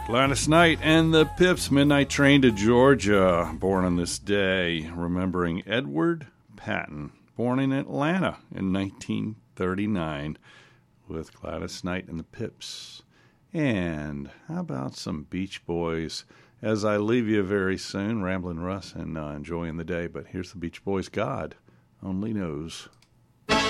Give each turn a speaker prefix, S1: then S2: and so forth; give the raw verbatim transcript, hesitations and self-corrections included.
S1: Gladys Knight and the Pips, Midnight Train to Georgia, born on this day, remembering Edward Patton, born in Atlanta in nineteen thirty-nine, with Gladys Knight and the Pips. And how about some Beach Boys? As I leave you very soon, Ramblin' Russ and uh, enjoying the day, but here's the Beach Boys, God Only Knows.